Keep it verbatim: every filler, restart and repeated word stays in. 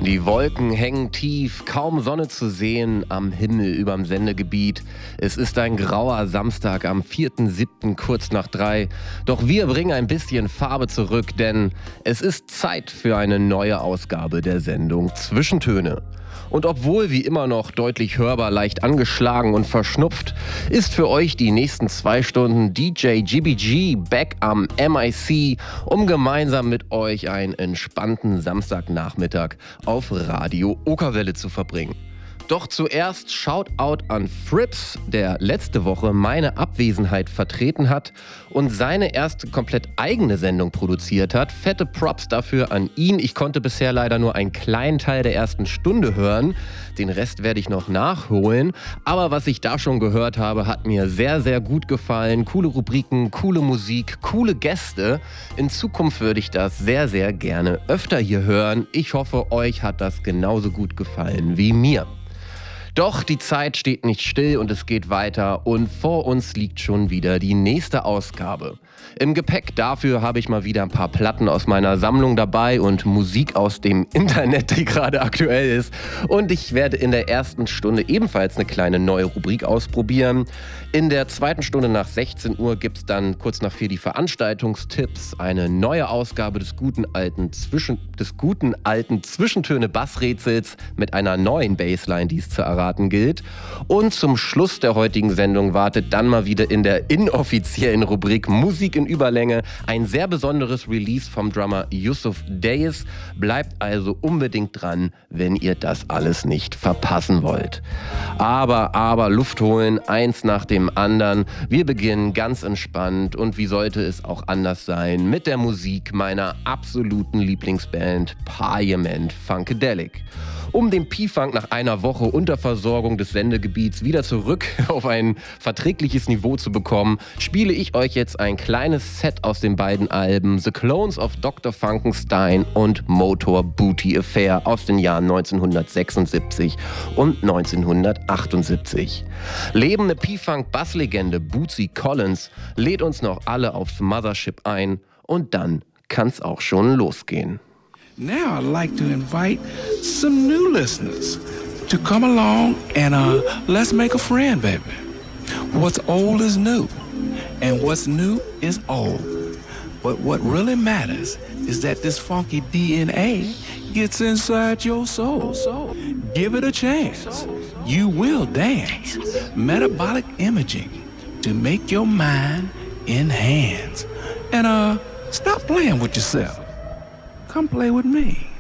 Die Wolken hängen tief, kaum Sonne zu sehen am Himmel überm Sendegebiet. Es ist ein grauer Samstag am vierten siebten kurz nach drei. Doch wir bringen ein bisschen Farbe zurück, denn es ist Zeit für eine neue Ausgabe der Sendung Zwischentöne. Und obwohl wie immer noch deutlich hörbar leicht angeschlagen und verschnupft, ist für euch die nächsten zwei Stunden D J G B G back am M I C, um gemeinsam mit euch einen entspannten Samstagnachmittag auf Radio Okerwelle zu verbringen. Doch zuerst Shoutout an Frips, der letzte Woche meine Abwesenheit vertreten hat und seine erste komplett eigene Sendung produziert hat. Fette Props dafür an ihn. Ich konnte bisher leider nur einen kleinen Teil der ersten Stunde hören. Den Rest werde ich noch nachholen. Aber was ich da schon gehört habe, hat mir sehr, sehr gut gefallen. Coole Rubriken, coole Musik, coole Gäste. In Zukunft würde ich das sehr, sehr gerne öfter hier hören. Ich hoffe, euch hat das genauso gut gefallen wie mir. Doch die Zeit steht nicht still und es geht weiter und vor uns liegt schon wieder die nächste Ausgabe. Im Gepäck dafür habe ich mal wieder ein paar Platten aus meiner Sammlung dabei und Musik aus dem Internet, die gerade aktuell ist. Und ich werde in der ersten Stunde ebenfalls eine kleine neue Rubrik ausprobieren. In der zweiten Stunde nach sechzehn Uhr gibt es dann kurz nach vier die Veranstaltungstipps, eine neue Ausgabe des guten alten, Zwischen, des guten alten Zwischentöne-Bassrätsels mit einer neuen Bassline, die es zu erraten gilt. Und zum Schluss der heutigen Sendung wartet dann mal wieder in der inoffiziellen Rubrik Musik in Überlänge ein sehr besonderes Release vom Drummer Yusuf Deyes. Bleibt also unbedingt dran, wenn ihr das alles nicht verpassen wollt. Aber, aber, Luft holen, eins nach dem anderen. Wir beginnen ganz entspannt und wie sollte es auch anders sein, mit der Musik meiner absoluten Lieblingsband Parliament Funkadelic. Um den P-Funk nach einer Woche Unterversorgung des Sendegebiets wieder zurück auf ein verträgliches Niveau zu bekommen, spiele ich euch jetzt ein kleines Set aus den beiden Alben The Clones of Doktor Funkenstein und Motor Booty Affair aus den Jahren neunzehnhundertsechsundsiebzig und neunzehnhundertachtundsiebzig. Lebende P-Funk-Basslegende Bootsy Collins lädt uns noch alle aufs Mothership ein und dann kann's auch schon losgehen. Now I'd like to invite some new listeners to come along and uh, let's make a friend, baby. What's old is new, and what's new is old. But what really matters is that this funky D N A gets inside your soul. Give it a chance. You will dance. Metabolic imaging to make your mind enhance. And uh, stop playing with yourself. Come play with me.